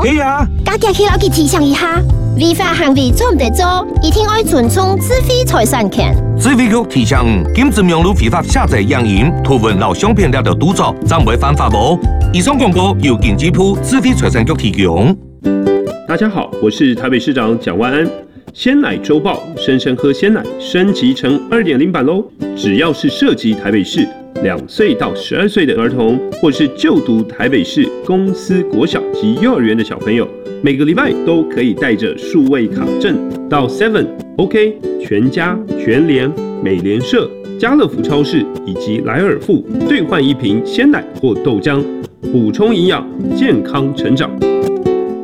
可以啊。 家己去老去提醒一下，违法行为做唔得做，一定要遵从智慧财产权。 智慧局提醒，禁止网络非法下载影音、图文老相片了的动作，暂违犯法无。以上广告由经济部智慧财产局提供。 大家好，我是台北市长蒋万安。鲜奶周报，生生喝鲜奶升级成2.0版喽！只要是涉及台北市2岁到12岁的儿童，或是就读台北市公司国小及幼儿园的小朋友，每个礼拜都可以带着数位卡证到 Seven、OK、全家、全联、美联社、家乐福超市以及莱尔富兑换1瓶鲜奶或豆浆，补充营养，健康成长。